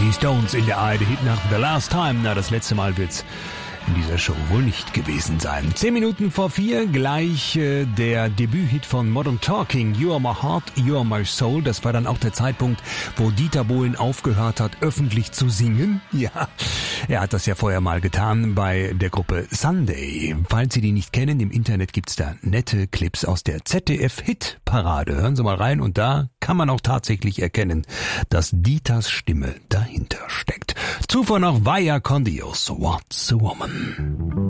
Die Stones in der ARD Hit nach The Last Time. Na, das letzte Mal wird's in dieser Show wohl nicht gewesen sein. 10 Minuten vor 4, gleich der Debüthit von Modern Talking, You Are My Heart, You Are My Soul. Das war dann auch der Zeitpunkt, wo Dieter Bohlen aufgehört hat, öffentlich zu singen. Ja, er hat das ja vorher mal getan bei der Gruppe Sunday. Falls Sie die nicht kennen, im Internet gibt's da nette Clips aus der ZDF-Hit-Parade. Hören Sie mal rein und da kann man auch tatsächlich erkennen, dass Dieters Stimme dahinter steckt. Zuvor noch Vaya con Dios, What's a Woman?